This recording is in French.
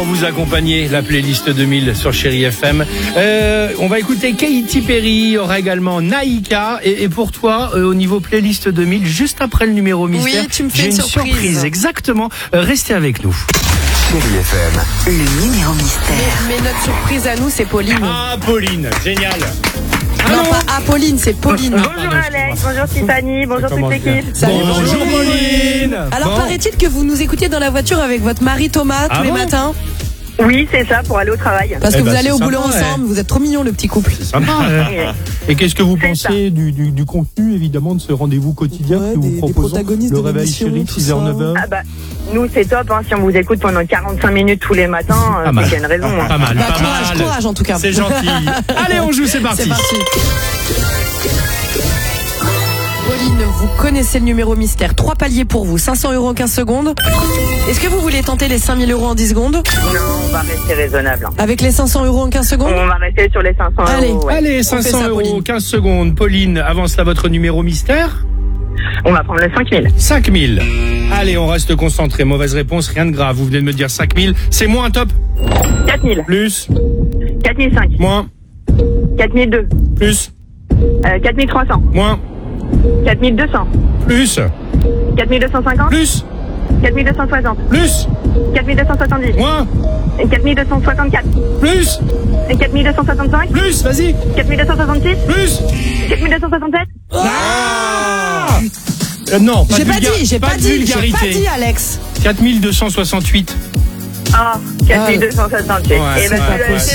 pour vous accompagner, la playlist 2000 sur Chéri FM. On va écouter Katy Perry, il y aura également Naïka. Et pour toi, au niveau playlist 2000, juste après le numéro mystère, oui, tu me fais j'ai une surprise. Exactement. Restez avec nous. Chéri FM. Le numéro mystère. Mais notre surprise à nous, c'est Pauline. Ah, Pauline, génial. Non, pas Apolline, c'est Pauline. Bonjour Alex, bonjour Tiffany, bonjour toute l'équipe. Salut, Bonjour Pauline. Alors, Bon. paraît-il que vous nous écoutiez dans la voiture avec votre mari Thomas tous les bon matins. Oui, c'est ça, pour aller au travail. Parce que vous allez c'est au boulot sympa, ensemble, vous êtes trop mignons le petit couple. Sympa. Et qu'est-ce que vous C'est pensez du contenu, évidemment, de ce rendez-vous quotidien Ouais, que des vous proposons, protagonistes le de réveil l'émission, chéri, tout 6h, ça. 9h. Ah bah, nous c'est top, hein, si on vous écoute pendant 45 minutes tous les matins, Pas mal. c'est qu'il y a une raison. hein. Pas mal, Bah, pas mal. courage en tout cas. C'est gentil. Allez, on joue, c'est parti. C'est parti. Pauline, vous connaissez le numéro mystère. 3 paliers pour vous, 500 € en 15 secondes. Est-ce que vous voulez tenter les 5000 € en 10 secondes? Non, on va rester raisonnable. hein. Avec les 500 € en 15 secondes? On va rester sur les 500 Allez. euros. Ouais. Allez, On fait 500 ça, €, Pauline. 15 secondes. Pauline, avance à votre numéro mystère. On va prendre le 5000. 5000. Allez, on reste concentré. Mauvaise réponse, rien de grave. Vous venez de me dire 5000. C'est moins top. 4000. Plus. 4005. Moins. 4002. Plus. 4300. Moins. 4200. Plus. 4250. Plus. 4260. Plus. 4270. Moins. 4264. Plus. 4265. Plus. Vas-y. 4266. Plus. 4267. Ah non, pas J'ai de pas dit, j'ai pas de dit, j'ai vulgarité. pas dit, Alex. 4268. Ah, 4268. Ouais, Et ben, ouais, tu l'as ouais. fait